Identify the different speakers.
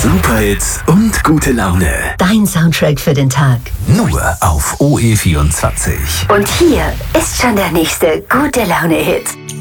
Speaker 1: Superhits und gute Laune.
Speaker 2: Dein Soundtrack für den Tag.
Speaker 1: Nur auf OE24.
Speaker 2: Und hier ist schon der nächste gute Laune-Hit.